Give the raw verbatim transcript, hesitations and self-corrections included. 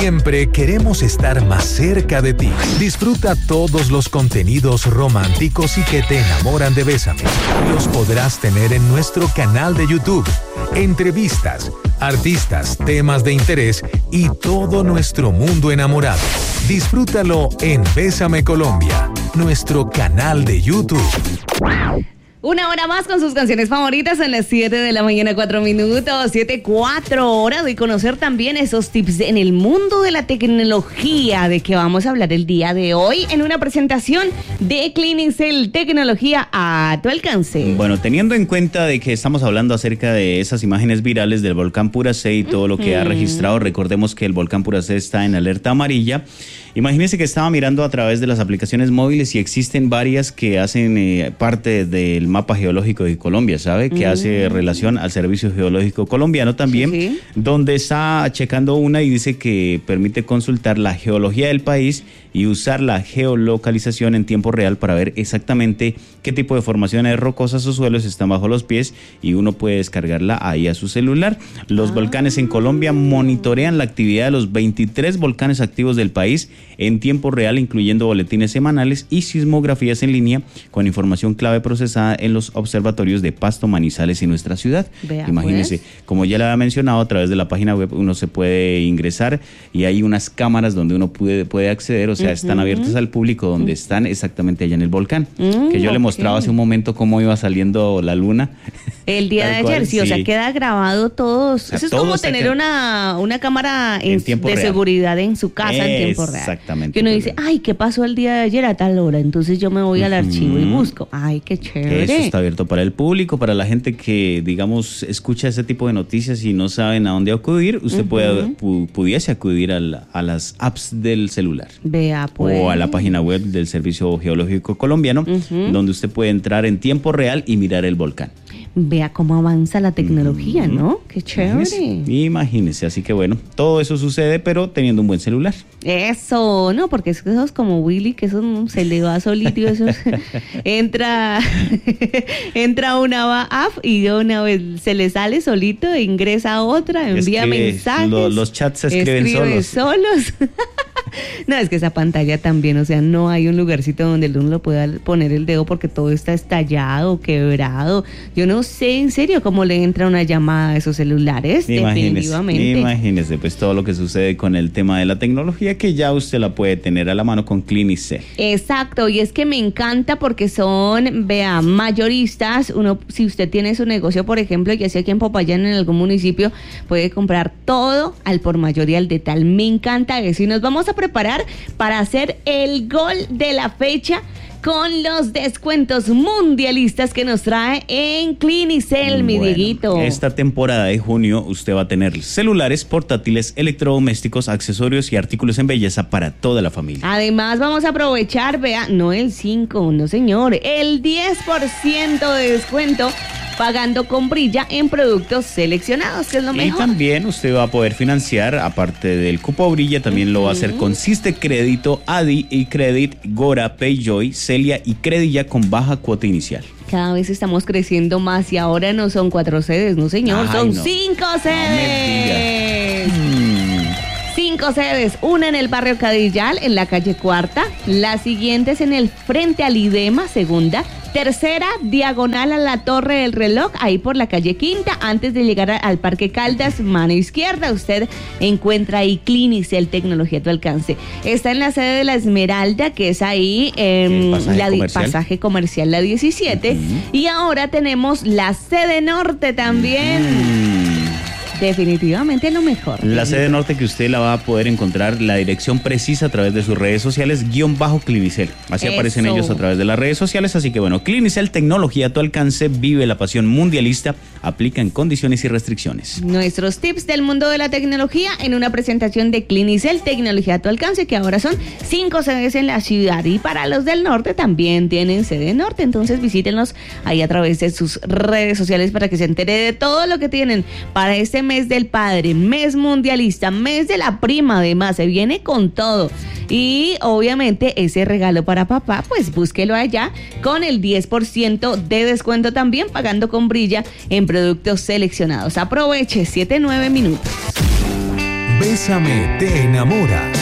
siempre queremos estar más cerca de ti. Disfruta todos los contenidos románticos y que te enamoran de Bésame. Los podrás tener en nuestro canal de YouTube. Entrevistas, artistas, temas de interés y todo nuestro mundo enamorado. Disfrútalo en Bésame Colombia, nuestro canal de YouTube. Una hora más con sus canciones favoritas en las siete de la mañana, cuatro minutos, siete, cuatro horas de conocer también esos tips en el mundo de la tecnología de que vamos a hablar el día de hoy en una presentación de Clinicel, tecnología a tu alcance. Bueno, teniendo en cuenta de que estamos hablando acerca de esas imágenes virales del volcán Puracé y todo lo que ha registrado, recordemos que el volcán Puracé está en alerta amarilla. Imagínense que estaba mirando a través de las aplicaciones móviles y existen varias que hacen eh, parte del mapa geológico de Colombia, ¿sabe? Que mm. hace relación al Servicio Geológico Colombiano también, sí, sí. donde está checando una y dice que permite consultar la geología del país y usar la geolocalización en tiempo real para ver exactamente qué tipo de formaciones rocosas o suelos están bajo los pies y uno puede descargarla ahí a su celular. Los ah. volcanes en Colombia monitorean la actividad de los veintitrés volcanes activos del país en tiempo real, incluyendo boletines semanales y sismografías en línea con información clave procesada en los observatorios de Pasto, Manizales y nuestra ciudad. Vea, imagínense, pues. Como ya le había mencionado, a través de la página web uno se puede ingresar y hay unas cámaras donde uno puede, puede acceder, o sea, uh-huh. están abiertas al público, donde uh-huh. están exactamente allá en el volcán, uh-huh. que yo le mostraba okay. hace un momento cómo iba saliendo la luna. El día de ayer, sí, sí, o sea, queda grabado todo. O sea, eso es como tener una, una cámara en, en de real. seguridad en su casa es, en tiempo real. Exactamente. Que uno dice, ay, ¿qué pasó el día de ayer a tal hora? Entonces yo me voy uh-huh. al archivo y busco. Ay, qué chévere. Eso está abierto para el público, para la gente que, digamos, escucha ese tipo de noticias y no saben a dónde acudir. Usted uh-huh. puede, pu- pudiese acudir a, la, a las apps del celular. Vea, pues. O a la página web del Servicio Geológico Colombiano, uh-huh. donde usted puede entrar en tiempo real y mirar el volcán. Vea cómo avanza la tecnología, mm-hmm. ¿no? Qué chévere. Imagínese, imagínese, así que bueno, todo eso sucede, pero teniendo un buen celular. Eso, no, porque es que eso es como Willy, que eso se le va solito, eso entra, entra una app y de una vez se le sale solito, e ingresa a otra, envía es que mensajes. Lo, los chats se escriben escribe solos. solos. No, es que esa pantalla también, o sea, no hay un lugarcito donde uno lo pueda poner el dedo porque todo está estallado, quebrado. Yo no sé, en serio, cómo le entra una llamada a esos celulares, imagínese, definitivamente. Imagínese, pues todo lo que sucede con el tema de la tecnología, que ya usted la puede tener a la mano con Clinicel. Exacto, y es que me encanta porque son, vea, mayoristas. Uno, si usted tiene su negocio, por ejemplo, ya sea aquí en Popayán, en algún municipio, puede comprar todo al por mayor y al detal. Me encanta eso, y nos vamos a preparar para hacer el gol de la fecha con los descuentos mundialistas que nos trae en Clinicel, mi bueno, Dieguito. Esta temporada de junio usted va a tener celulares, portátiles, electrodomésticos, accesorios y artículos en belleza para toda la familia. Además vamos a aprovechar, vea, no el cinco, no señor, el diez por ciento de descuento pagando con Brilla en productos seleccionados, que es lo mejor. Y también usted va a poder financiar, aparte del cupo Brilla, también uh-huh. lo va a hacer con Siste Crédito, Adi y Credit, Gora, Payjoy, Celia y Credilla con baja cuota inicial. Cada vez estamos creciendo más y ahora no son cuatro sedes, no señor, Ay, son no. cinco sedes. No me diga. Cinco sedes, una en el barrio Cadillal, en la calle Cuarta, la siguiente es en el frente al IDEMA, segunda, tercera, diagonal a la Torre del Reloj, ahí por la calle Quinta, antes de llegar a, al Parque Caldas, mano izquierda, usted encuentra ahí Clinicel, tecnología a tu alcance. Está en la sede de la Esmeralda, que es ahí, eh, pasaje, la comercial. pasaje comercial, la diecisiete, uh-huh. y ahora tenemos la sede norte también. Uh-huh. Definitivamente lo mejor. La sede norte, que usted la va a poder encontrar la dirección precisa a través de sus redes sociales, guión bajo Clinicel. Así Eso. aparecen ellos a través de las redes sociales. Así que bueno, Clinicel, tecnología a tu alcance, vive la pasión mundialista, aplica en condiciones y restricciones. Nuestros tips del mundo de la tecnología en una presentación de Clinicel, tecnología a tu alcance, que ahora son cinco sedes en la ciudad. Y para los del norte también tienen sede norte. Entonces visítenlos ahí a través de sus redes sociales para que se entere de todo lo que tienen para este mes del padre, mes mundialista, mes de la prima. Además se viene con todo, y obviamente ese regalo para papá, pues búsquelo allá con el diez por ciento de descuento también pagando con Brilla en productos seleccionados. Aproveche, siete, nueve minutos. Bésame te enamora.